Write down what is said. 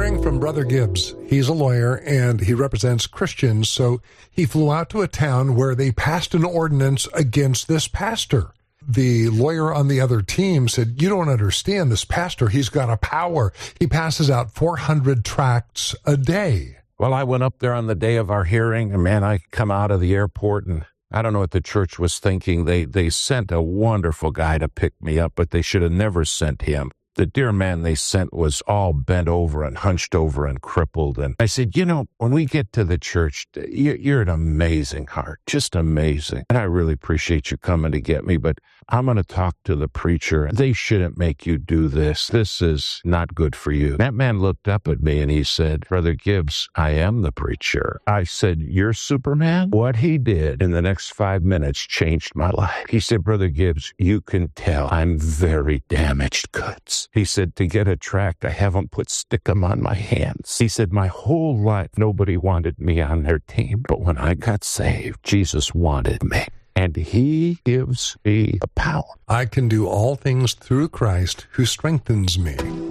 hearing from Brother Gibbs. He's a lawyer and he represents Christians, so he flew out to a town where they passed an ordinance against this pastor. The lawyer on the other team said, "You don't understand this pastor. He's got a power. He passes out 400 tracts a day." Well, I went up there on the day of our hearing, and man, I come out of the airport, and I don't know what the church was thinking. They sent a wonderful guy to pick me up, but they should have never sent him. The dear man they sent was all bent over and hunched over and crippled. And I said, when we get to the church, you're an amazing heart, just amazing. And I really appreciate you coming to get me, but I'm going to talk to the preacher. They shouldn't make you do this. This is not good for you. That man looked up at me and he said, "Brother Gibbs, I am the preacher." I said, "You're Superman?" What he did in the next 5 minutes changed my life. He said, "Brother Gibbs, you can tell I'm very damaged goods." He said, "To get a tract, I haven't put stickum on my hands." He said, "My whole life, nobody wanted me on their team. But when I got saved, Jesus wanted me. And he gives me the power. I can do all things through Christ who strengthens me.